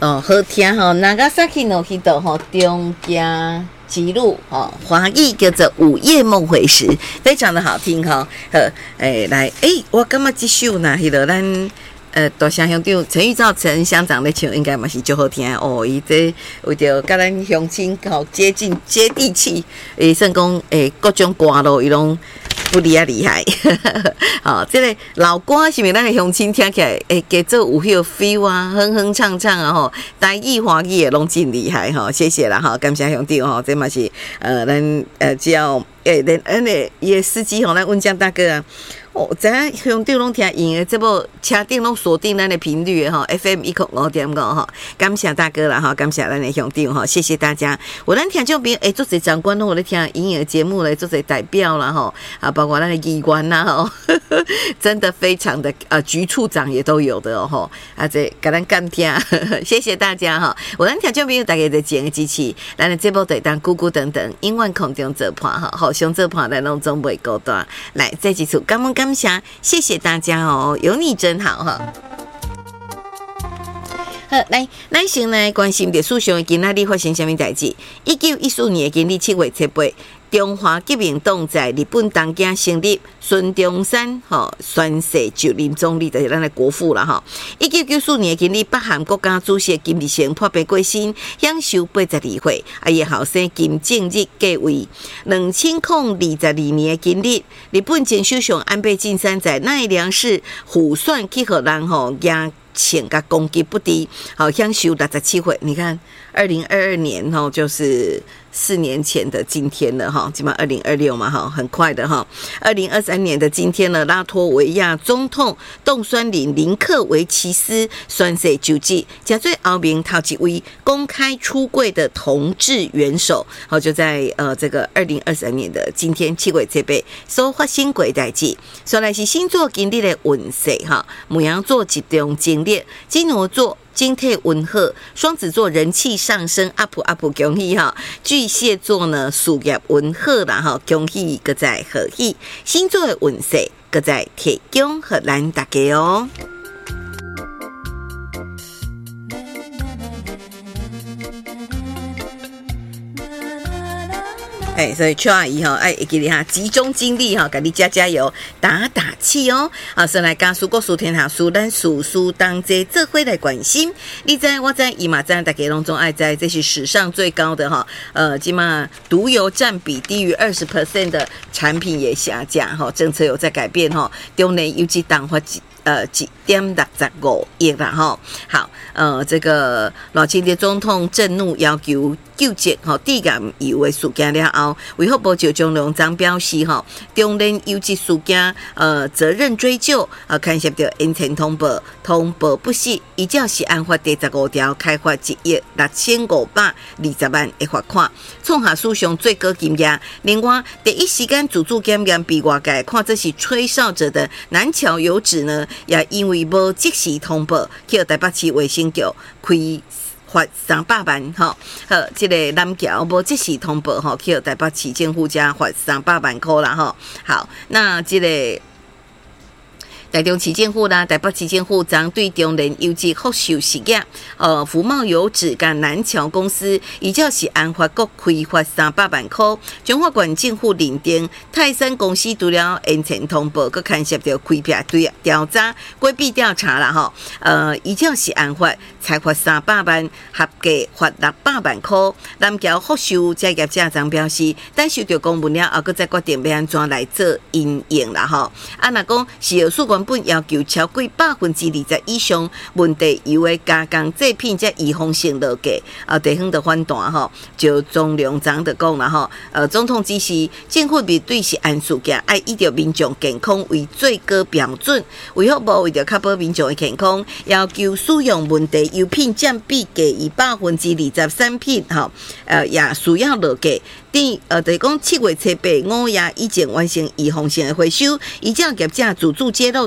好听吼，Nagasaki no Hito 吼，中家之路吼，华语叫做《午夜梦回时》，非常的好听吼。我感觉这首呢，迄个咱大乡乡长陈玉照陈乡长咧唱，应该嘛是足好听哦。伊这为着甲咱乡亲吼接地气，算讲各种歌路伊拢不离啊厉害。好，这个老歌是咪咱的乡亲听起来加做有迄个 feel 啊，哼哼唱唱啊吼，台语华语也拢真厉害吼，谢谢啦吼，感谢乡长吼，这嘛是咱只要伊的司机吼，咱温江大哥啊。知影乡长拢听因的这部车顶拢锁定咱的频率吼 ，FM 105.5吼，感谢大哥啦哈，感谢咱的乡长哈，谢谢大家。我咱听众朋友做侪长官拢有咧听因的节目咧，做侪代表啦吼，啊，包括咱的议员啦吼，真的非常的局处长也都有的哦吼，啊这甲咱感听，谢谢大家哈。我咱听众朋友大家在前的支持，咱的节目对当咕咕等等，永远空中做伴哈，好上做伴咱拢总袂孤单。来，再一次感谢，谢谢大家哦，有你真好哈。好，来，咱先来关心历史上今仔日发生什么代志？1914年今日7月7日，中华革命党在日本东京成立，孙中山宣誓就任总理，就是咱的国父啦哈。1994年今日，北韩国家主席金日成破病过身，享寿82岁。伊后生金正日继位。2022年今日，日本前首相安倍晋三在奈良市虎算去互人压请甲攻击不敌，好享受67岁。你看，2022年就是4年前的今天了哈，基本上2026嘛哈，很快的哈。2023年的今天呢，拉脱维亚总统冻酸林克维奇斯宣誓就职，加最后面头一位公开出柜的同志元首，好就在这个2023年的今天7月7日所发生过代志。所以是星座今日的运势哈，牡羊座集中精力，金牛座金体温和，双子座人气上升 up 恭喜哈，巨蟹座呢事业温和啦哈，恭喜各在贺喜，星座的运势各在提供和咱大家哦。所以邱阿姨会记得哈，集中精力哈，给你加油，打气哦。先来家事国事天下事，咱事当这做伙来关心。你知我知伊嘛知，大家拢总爱知，这是史上最高的哈。今嘛独油占比低于20% 的产品也下架哈，政策有在改变哈，中年油脂淡化1.65亿啦哈。好，这个老清的总统震怒要求纠正低燃油的事件了后，为何部就将农章表示中年油脂事件责任追究牵涉到引擎通报不实，依照是案法第15条开罚1亿6520万的罚款，创下史上最高金额。另外，第一时间自主检验被外界看这是吹哨者的南桥油脂呢，也因为无及时通报，去台北市卫生局开罚300万好，这个南桥无及时通报去台北市政府家罚300万块啦好，那这个台中市政府啦，台北市政府将对中年油脂复售事业，福茂油脂跟南桥公司，依照是案法各开罚300万块。中华县政府认定泰山公司除了引擎通报，佮牵涉到开辟对调查、规避调查啦依照是案法才罚300万，合计罚600万块。南桥复售这业者曾表示，等收到公文了后，佮再决定要安怎来做营运啦若讲是有数原本要求超过20%以上问题油的加工制品，这预防性落价地方的反弹就中量长的讲啦总统指示政府面对是案事件，爱依照民众健康为最高标准，为何无为着确保民众的健康，要求使用问题油品占比低于20%品也需要落价。就是讲7月7日午夜以前完成预防性的回收，依照业者自主揭露的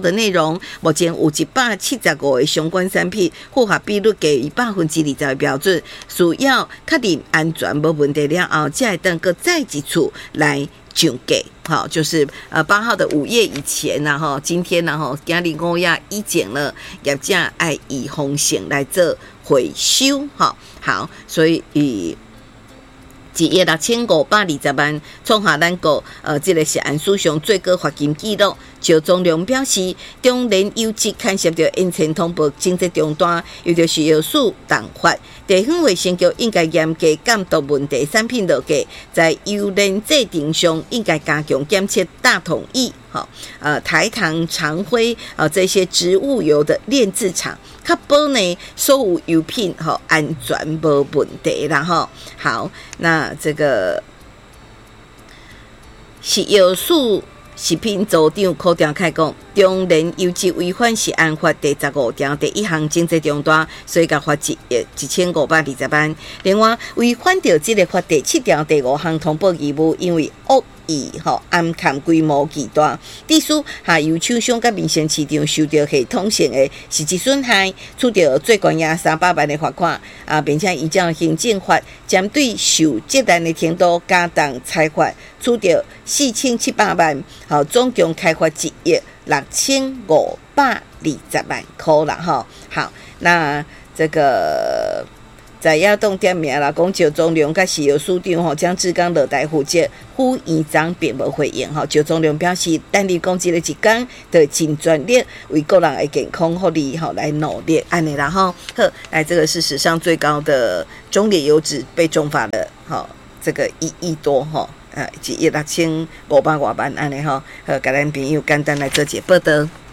的内容，目前有175个相关产品符合比率低于20%的标准，需要确定安全无问题了后，才会当个再一次来上架。好，就是8号的午夜以前呐，哈，今天呐，哈，今日我也已经了，业者爱以风险来做回收，哈，好，所以1亿6520万，创下咱国这个涉案史上最高罚金纪录。赵宗良表示，中联邮局牵涉到引擎通报经济重大，又就是药事动法。地方卫生局应该严格监督问题产品落架，在邮联制定上应该加强检测大统一。台糖、长辉这些植物油的炼制厂，确保呢所有油品安全无问题啦哈。好，那这个是药事食品组长柯定凯讲，中联邮局违反食安法第15条第1项经济重大，所以甲罚11520万。另外，违反到这个法第7条第5项通报义务，因为恶意暗砍规模巨大，第四下游厂商甲民生市场受到系统性的实质损害，处到最高也300万的罚款并且依照行政法针对受责难的程度加重裁罚，处到4700万，总共开罚1亿6520万块啦哈。好，那这个。在亚东点名啦，讲赵宗良甲石油署长江志刚落台负责，副院长并无回应。赵宗良表示，单日工资的一天，就尽全力为个人的健康福利来努力，安尼啦哈。好，来，这个是史上最高的中烈油脂被重罚的，这个1亿多1亿6500多万安尼哈。甲咱朋友简单来做一个报道。